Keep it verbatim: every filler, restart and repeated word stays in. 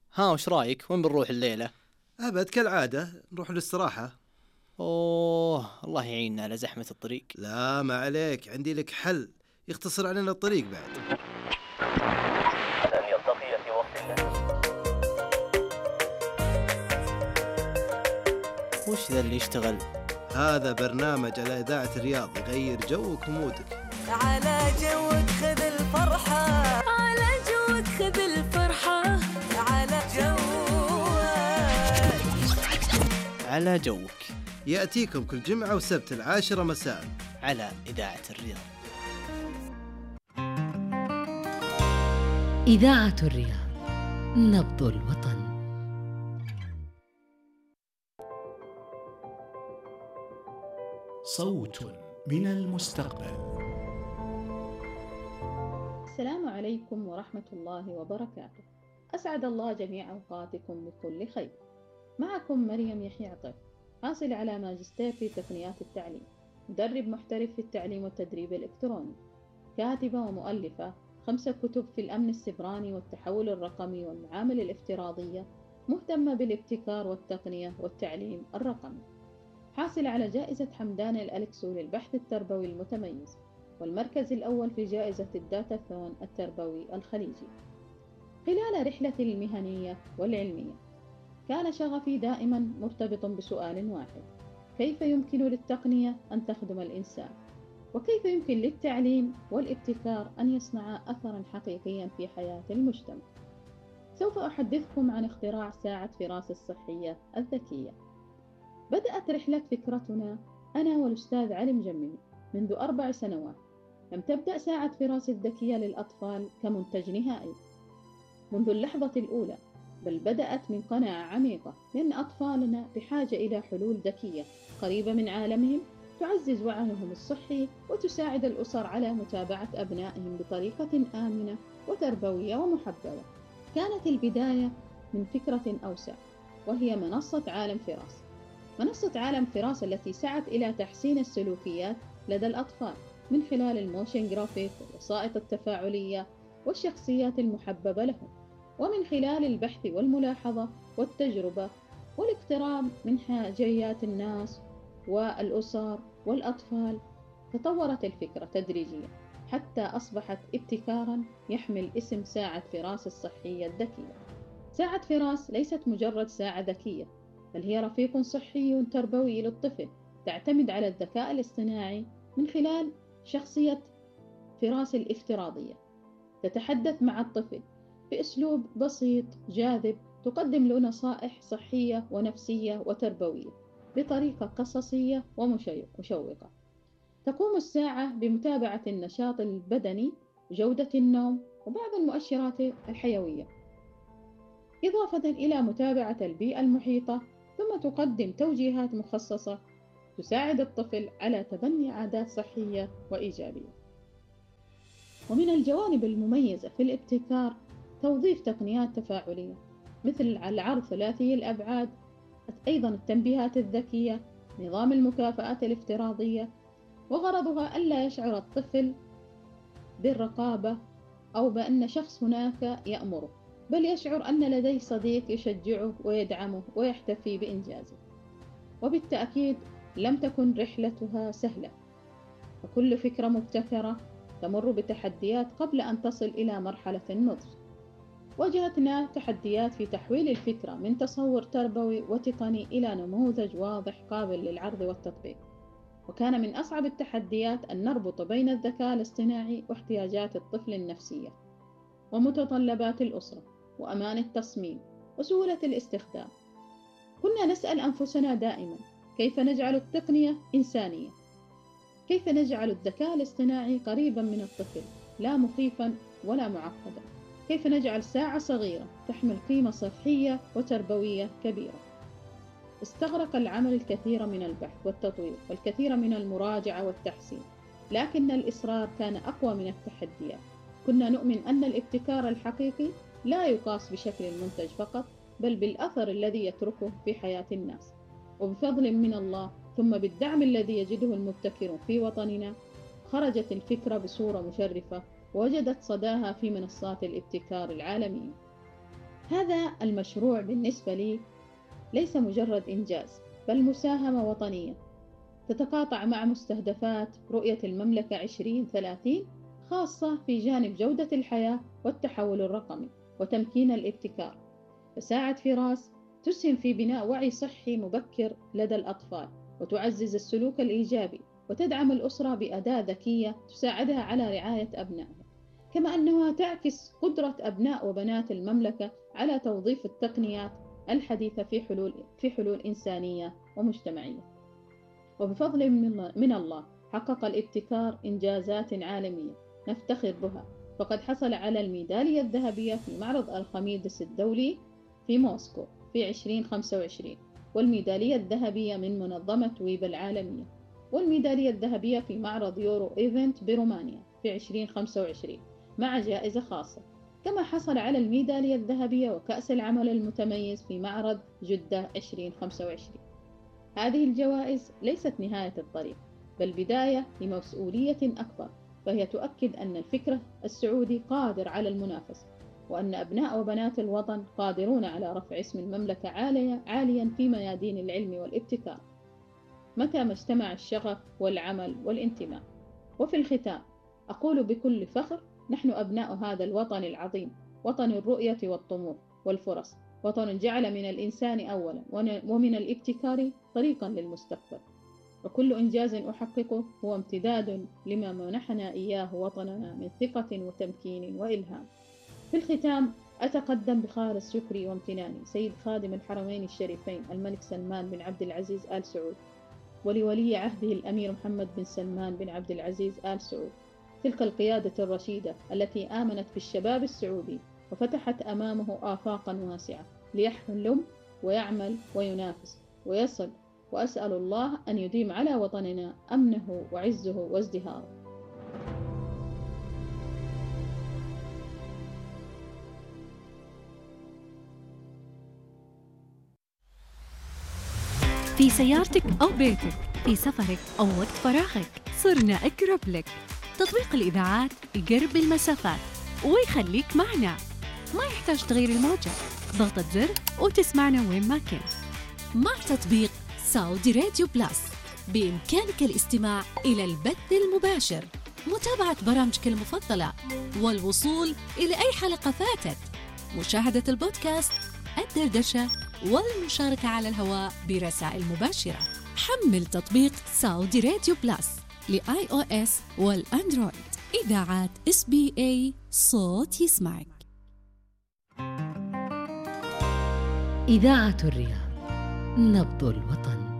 ها وش رايك؟ وين بنروح الليلة؟ أبد كالعادة نروح للاستراحة. اوه الله يعيننا على زحمة الطريق. لا ما عليك، عندي لك حل يختصر علينا الطريق بعد. لن يلتقي في وقت اللازم. وش ذا اللي يشتغل؟ هذا برنامج على إذاعة الرياض يغير جوك ومودك. على جوك خذ الفرحة، على جوك خذ الفرحة، على جوك على جوك يأتيكم كل جمعة وسبت العاشرة مساء على إذاعة الرياض. إذاعة الرياض، نبض الوطن. صوت من المستقبل. السلام عليكم ورحمة الله وبركاته. أسعد الله جميع أوقاتكم بكل خير. معكم مريم يحيى عطيف، حاصل على ماجستير في تقنيات التعليم، مدرب محترف في التعليم والتدريب الإلكتروني، كاتبة ومؤلفة خمسة كتب في الأمن السيبراني والتحول الرقمي والمعامل الافتراضية، مهتمة بالابتكار والتقنية والتعليم الرقمي، حاصل على جائزة حمدان الألكسو للبحث التربوي المتميز، والمركز الأول في جائزة الداتاثون التربوي الخليجي. خلال رحلتي المهنية والعلمية كان شغفي دائما مرتبط بسؤال واحد: كيف يمكن للتقنية أن تخدم الإنسان؟ وكيف يمكن للتعليم والابتكار أن يصنعا أثرا حقيقيا في حياة المجتمع؟ سوف أحدثكم عن اختراع ساعة فراس الصحية الذكية. بدأت رحلة فكرتنا أنا والأستاذ علي مجمل منذ أربع سنوات. لم تبدأ ساعة فراس الذكية للأطفال كمنتج نهائي منذ اللحظة الأولى، بل بدأت من قناعة عميقة بأن أطفالنا بحاجة إلى حلول ذكية قريبة من عالمهم، تعزز وعيهم الصحي وتساعد الأسر على متابعة أبنائهم بطريقة آمنة وتربوية ومحببة. كانت البداية من فكرة أوسع، وهي منصة عالم فراس. منصة عالم فراس التي سعت إلى تحسين السلوكيات لدى الأطفال من خلال الموشن جرافيك والوسائط التفاعلية والشخصيات المحببة لهم، ومن خلال البحث والملاحظة والتجربة والاقتراب من حاجيات الناس والأسر والأطفال. تطورت الفكرة تدريجيا حتى أصبحت ابتكارا يحمل اسم ساعة فراس الصحية الذكية. ساعة فراس ليست مجرد ساعة ذكية، بل هي رفيق صحي تربوي للطفل، تعتمد على الذكاء الاصطناعي من خلال شخصية فراس الافتراضية. تتحدث مع الطفل بأسلوب بسيط جاذب، تقدم له نصائح صحية ونفسية وتربوية بطريقة قصصية ومشوقة. تقوم الساعة بمتابعة النشاط البدني، جودة النوم، وبعض المؤشرات الحيوية، إضافة إلى متابعة البيئة المحيطة، ثم تقدم توجيهات مخصصة تساعد الطفل على تبني عادات صحية وإيجابية. ومن الجوانب المميزة في الابتكار توظيف تقنيات تفاعلية مثل العرض ثلاثي الأبعاد، أيضا التنبيهات الذكية، نظام المكافآت الافتراضية، وغرضها ألا يشعر الطفل بالرقابة أو بأن شخص هناك يأمره، بل يشعر أن لديه صديق يشجعه ويدعمه ويحتفي بإنجازه. وبالتأكيد لم تكن رحلتها سهلة، وكل فكرة مبتكرة تمر بتحديات قبل أن تصل إلى مرحلة النضج. واجهتنا تحديات في تحويل الفكرة من تصور تربوي وتقني إلى نموذج واضح قابل للعرض والتطبيق. وكان من أصعب التحديات أن نربط بين الذكاء الاصطناعي واحتياجات الطفل النفسية ومتطلبات الأسرة وأمان التصميم وسهولة الاستخدام. كنا نسأل أنفسنا دائما: كيف نجعل التقنية إنسانية؟ كيف نجعل الذكاء الاصطناعي قريبا من الطفل لا مخيفا ولا معقدا؟ كيف نجعل ساعة صغيرة تحمل قيمة صحية وتربوية كبيرة؟ استغرق العمل الكثير من البحث والتطوير والكثير من المراجعة والتحسين، لكن الإصرار كان أقوى من التحديات. كنا نؤمن أن الابتكار الحقيقي لا يقاس بشكل المنتج فقط، بل بالأثر الذي يتركه في حياة الناس. وبفضل من الله ثم بالدعم الذي يجده المبتكرون في وطننا، خرجت الفكرة بصورة مشرفة ووجدت صداها في منصات الابتكار العالمية. هذا المشروع بالنسبة لي ليس مجرد إنجاز، بل مساهمة وطنية تتقاطع مع مستهدفات رؤية المملكة عشرين ثلاثين، خاصة في جانب جودة الحياة والتحول الرقمي وتمكين الابتكار. فساعد فراس تسهم في بناء وعي صحي مبكر لدى الأطفال، وتعزز السلوك الإيجابي، وتدعم الأسرة بأداة ذكية تساعدها على رعاية أبنائها، كما أنها تعكس قدرة أبناء وبنات المملكة على توظيف التقنيات الحديثة في حلول في حلول إنسانية ومجتمعية. وبفضل من الله حقق الابتكار إنجازات عالمية نفتخر بها، فقد حصل على الميدالية الذهبية في معرض أرخميدس الدولي في موسكو في عشرين خمسة وعشرين، والميدالية الذهبية من منظمة ويب العالمية، والميدالية الذهبية في معرض يورو إيفنت برومانيا في عشرين خمسة وعشرين مع جائزة خاصة. كما حصل على الميدالية الذهبية وكأس العمل المتميز في معرض جدة عشرين خمسة وعشرين. هذه الجوائز ليست نهاية الطريق، بل بداية لمسؤولية أكبر، فهي تؤكد أن الفكر السعودي قادر على المنافسة، وأن أبناء وبنات الوطن قادرون على رفع اسم المملكة عالية عاليا في ميادين العلم والابتكار، متى ما اجتمع الشغف والعمل والانتماء. وفي الختام أقول بكل فخر: نحن أبناء هذا الوطن العظيم، وطن الرؤية والطموح والفرص، وطن جعل من الإنسان أولا ومن الابتكار طريقا للمستقبل. وكل إنجاز أحققه هو امتداد لما منحنا إياه وطننا من ثقة وتمكين وإلهام. في الختام أتقدم بخالص شكري وامتناني سيد خادم الحرمين الشريفين الملك سلمان بن عبد العزيز آل سعود، ولولي عهده الأمير محمد بن سلمان بن عبد العزيز آل سعود، تلك القيادة الرشيدة التي آمنت بالشباب السعودي وفتحت أمامه آفاقا واسعة ليحلم ويعمل وينافس ويصل. وأسأل الله أن يديم على وطننا أمنه وعزه وازدهاره. في سيارتك أو بيتك، في سفرك أو وقت فراغك، صرنا أقرب لك. تطبيق الإذاعات يقرب المسافات ويخليك معنا، ما يحتاج تغير الموجة، ضغطة زر وتسمعنا وين ما كنت. مع تطبيق سعودي راديو بلس بإمكانك الاستماع إلى البث المباشر، متابعة برامجك المفضلة، والوصول إلى أي حلقة فاتت، مشاهدة البودكاست، الدردشة، والمشاركة على الهواء برسائل مباشرة. حمل تطبيق سعودي راديو بلس لآي أو إس والأندرويد. إذاعات إس بي إيه، صوت يسمعك. إذاعة الرياض، نبض الوطن.